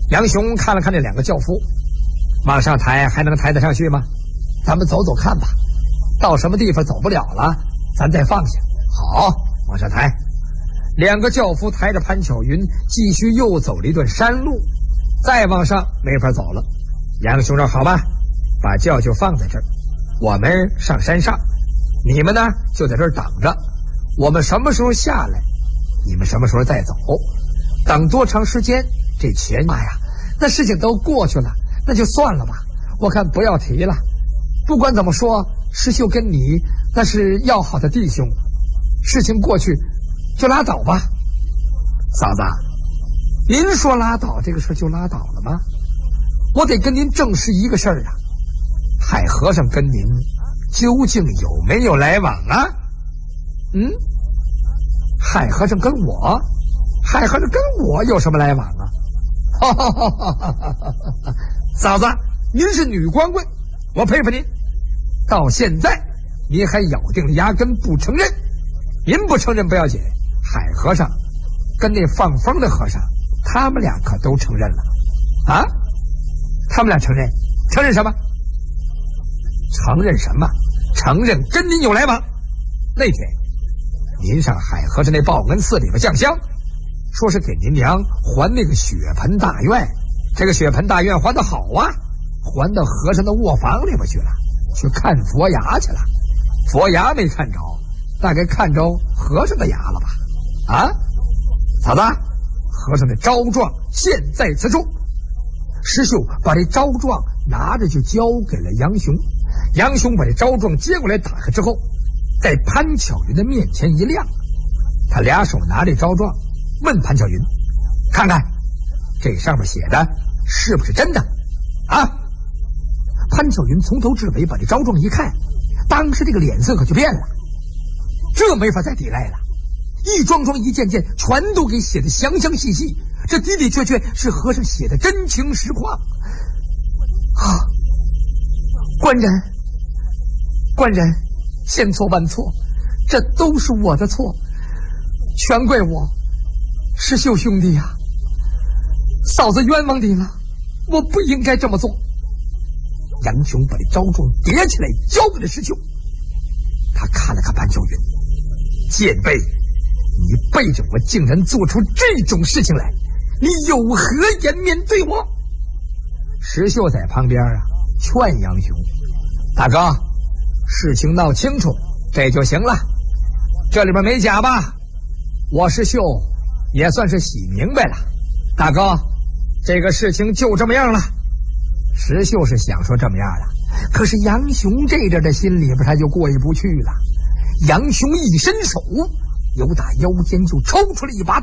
杨雄看了看这两个轿夫，往上抬还能抬得上去吗？咱们走走看吧，到什么地方走不了了，咱再放下。好，往上抬。两个轿夫抬着潘巧云继续又走了一段山路，再往上没法走了。杨雄说好吧，把轿就放在这儿，我们上山上，你们呢就在这儿等着，我们什么时候下来，你们什么时候再走。等多长时间，这钱呀，那事情都过去了，那就算了吧，我看不要提了。不管怎么说，石秀跟你那是要好的弟兄，事情过去就拉倒吧。嫂子，您说拉倒这个事就拉倒了吗？我得跟您证实一个事儿啊，海和尚跟您究竟有没有来往啊？海和尚跟我有什么来往啊？嫂子，您是女光棍，我佩服您，到现在您还咬定了牙根不承认。您不承认不要紧，海和尚跟那放风的和尚，他们俩可都承认了啊！他们俩承认什么？承认什么？承认跟您有来往。那天您上海和尚那报恩寺里边降香，说是给您娘还那个血盆大愿，这个血盆大愿还得好啊，还到和尚的卧房里边去了，去看佛牙去了。佛牙没看着，大概看着和尚的牙了吧？啊，嫂子，和尚的招状现在此处。石秀把这招状拿着就交给了杨雄，杨雄把这招状接过来打开之后，在潘巧云的面前一亮，他俩手拿这招状问潘巧云，看看这上面写的是不是真的啊？潘巧云从头至尾把这招状一看，当时这个脸色可就变了，这没法再抵赖了，一桩桩一件件全都给写的详详细细，这的的确确是和尚写的真情实况啊！官人千错万错，这都是我的错，全怪我。石秀兄弟呀，嫂子冤枉你了，我不应该这么做。杨雄把这招状叠起来交给了石秀，他看了看潘巧云，贱婢，你背着我竟然做出这种事情来，你有何颜面对我？石秀在旁边劝杨雄，大哥，事情闹清楚这就行了，这里边没假吧？我石秀也算是洗明白了，大哥，这个事情就这么样了。石秀是想说这么样了，可是杨雄这阵的心里边他就过意不去了。杨雄一伸手，由打腰间就抽出了一把